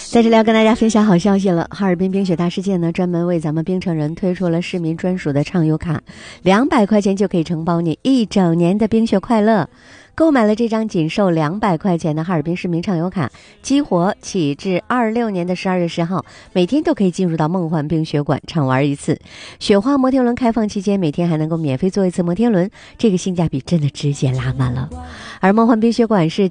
在这里要跟大家分享好消息了，哈尔滨冰雪大世界呢专门为咱们冰城人推出了市民专属的畅游卡，200块钱就可以承包你1整年的冰雪快乐。购买了这张仅售200块钱的哈尔滨市民畅游卡，激活起至26年的12月10号，每天都可以进入到梦幻冰雪馆畅玩一次。雪花摩天轮开放期间，每天还能够免费坐一次摩天轮，这个性价比真的直接拉满了。而梦幻冰雪馆是